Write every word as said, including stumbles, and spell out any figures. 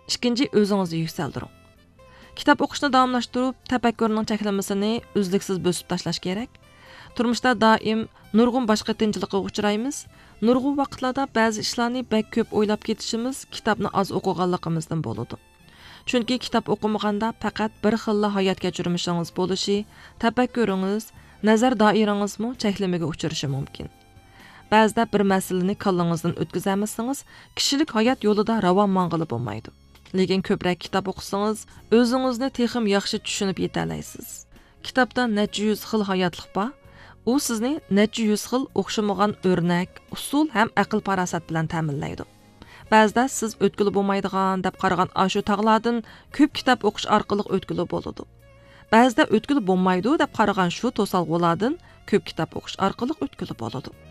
ikkinchi o'zingizni yuksaltiring. Kitob o'qishni davomlashtirib, tafakkurning cheklanmasini uzluksiz bosib tashlash kerak. Turmushda doim nurg'un boshqa qiyinchilikqa uchraymiz. Nurg'un vaqtlarda ba'zi ishlarni bak ko'p o'ylab ketishimiz kitobni oz o'qiganligimizdan bo'ladi. Chunki kitob o'qimaganda faqat bir xil hayot kechirmishingiz bo'lishi, tafakkuringiz, nazar doirangizmi cheklamaga uchrashi mumkin. Ba'zida bir masalani kallangizdan o'tkazamisiz, kishilik hayot yo'lida ravon mang'ili bo'lmaydi. Lekin ko'proq kitob o'qisangiz, o'zingizni texim yaxshi tushunib yetalaysiz. Kitobda necha yuz xil hayotlik bor. U sizni necha yuz xil o'xshamagan o'rnak, usul ham aql farosat bilan ta'minlaydi. Ba'zida siz o'tkili bo'lmaydigan deb qaragan ashu tog'lardan ko'p kitob o'qish orqali o'tkili bo'ladi. Ba'zida o'tkili bo'lmaydi deb qaragan shu to'salg'ulardan ko'p kitob o'qish orqali o'tkili bo'ladi.